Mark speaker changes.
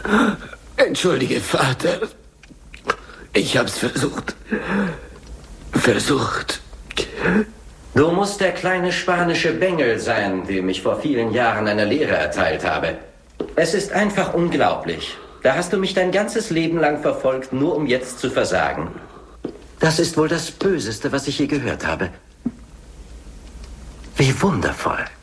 Speaker 1: Entschuldige, Vater. Ich hab's versucht.
Speaker 2: Du musst der kleine spanische Bengel sein, dem ich vor vielen Jahren eine Lehre erteilt habe. Es ist einfach unglaublich. Da hast du mich dein ganzes Leben lang verfolgt, nur um jetzt zu versagen. Das ist wohl das Böseste, was ich je gehört habe. Wie wundervoll.